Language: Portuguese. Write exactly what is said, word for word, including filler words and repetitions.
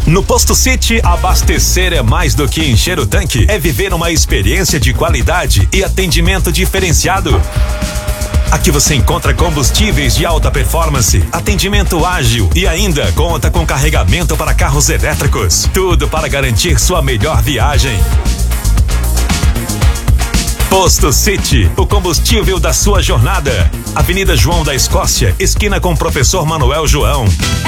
No Posto City, abastecer é mais do que encher o tanque, é viver uma experiência de qualidade e atendimento diferenciado. Aqui você encontra combustíveis de alta performance, atendimento ágil e ainda conta com carregamento para carros elétricos. Tudo para garantir sua melhor viagem. Posto City, o combustível da sua jornada. Avenida João da Escócia, esquina com Professor Manuel João.